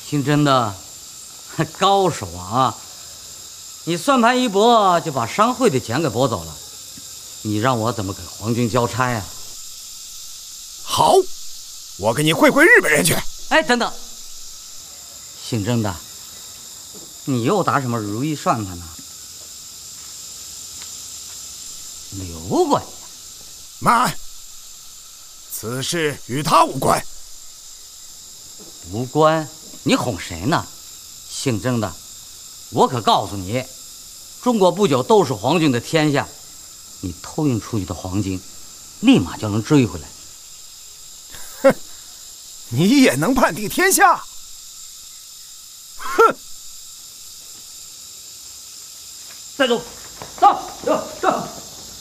姓甄的高手啊！你算盘一拨，就把商会的钱给拨走了，你让我怎么给皇军交差啊？ 好，我给你会会日本人去。 哎，等等，姓甄的，你又打什么如意算盘呢？刘管家， 慢，此事与他无关。 无关？你哄谁呢？姓甄的，我可告诉你，中国不久都是皇军的天下，你偷运出去的黄金，立马就能追回来。 哼，你也能判定天下？哼！ 带走，走，走，走。